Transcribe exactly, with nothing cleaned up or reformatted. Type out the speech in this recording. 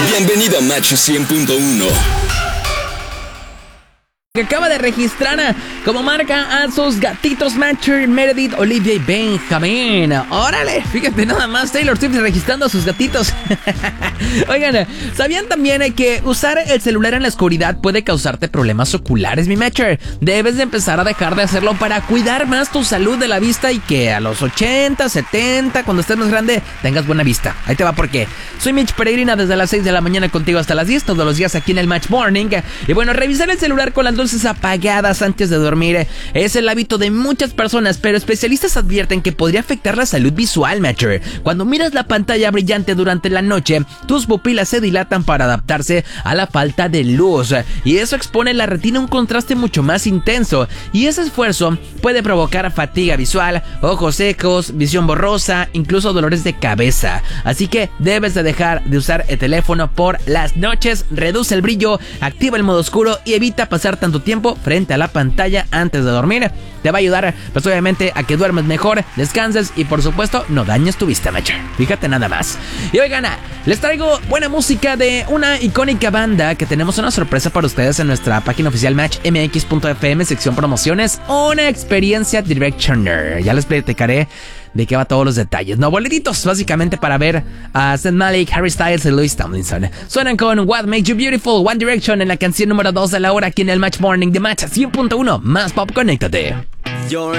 Bienvenido a Match cien punto uno. Que acaba de registrar como marca a sus gatitos Matcher, Meredith, Olivia y Benjamin. ¡Órale! Fíjate nada más, Taylor Swift registrando a sus gatitos. Oigan, ¿sabían también que usar el celular en la oscuridad puede causarte problemas oculares, mi Matcher? Debes de empezar a dejar de hacerlo para cuidar más tu salud de la vista y que a los ochenta, setenta, cuando estés más grande, tengas buena vista. Ahí te va por qué. Soy Mitch Peregrina desde las seis de la mañana contigo hasta las diez, todos los días aquí en el Match Morning. Y bueno, revisar el celular con las luces apagadas antes de dormir es el hábito de muchas personas, pero especialistas advierten que podría afectar la salud visual, Matcher. Cuando miras la pantalla brillante durante la noche, tus pupilas se dilatan para adaptarse a la falta de luz, y eso expone la retina a un contraste mucho más intenso, y ese esfuerzo puede provocar fatiga visual, ojos secos, visión borrosa, incluso dolores de cabeza. Así que debes de dejar de usar el teléfono por las noches, reduce el brillo, activa el modo oscuro y evita pasar tanto tiempo frente a la pantalla antes de dormir. Te va a ayudar, pues obviamente, a que duermes mejor, descanses y por supuesto no dañes tu vista, Matcher. Fíjate nada más. Y oigan, les traigo buena música de una icónica banda que tenemos una sorpresa para ustedes en nuestra página oficial match m x punto f m, sección promociones, una experiencia Directioner. Ya les platicaré de qué va todos los detalles. No, boletitos básicamente para ver a Zayn Malik, Harry Styles y Louis Tomlinson. Suenan con What Makes You Beautiful, One Direction en la canción número dos de la hora aquí en el Match Morning de Match cien punto uno. Más pop, conéctate.